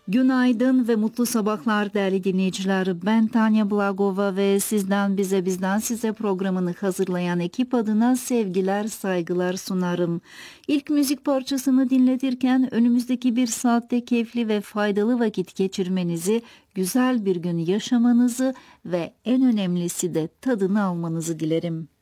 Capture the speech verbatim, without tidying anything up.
Günaydın ve mutlu sabahlar değerli dinleyiciler. Ben Tanya Blagova ve Sizden Bize Bizden Size programını hazırlayan ekip adına sevgiler, saygılar sunarım. İlk müzik parçasını dinletirken önümüzdeki bir saatte keyifli ve faydalı vakit geçirmenizi, güzel bir gün yaşamanızı ve en önemlisi de tadını almanızı dilerim.